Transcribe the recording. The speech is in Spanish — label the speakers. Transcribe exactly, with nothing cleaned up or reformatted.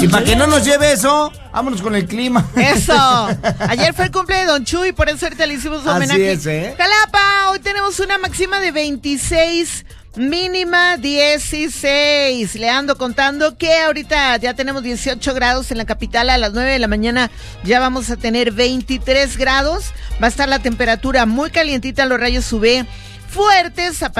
Speaker 1: Y para que no nos lleve eso, vámonos con el clima.
Speaker 2: Eso. Ayer fue el cumple de Don Chuy, por eso ahorita le hicimos homenaje.
Speaker 1: Así es, ¿eh?
Speaker 2: Jalapa, hoy tenemos una máxima de veintiséis, mínima dieciséis. Le ando contando que ahorita ya tenemos dieciocho grados en la capital. A las nueve de la mañana ya vamos a tener veintitrés grados. Va a estar la temperatura muy calientita, los rayos U V fuertes. A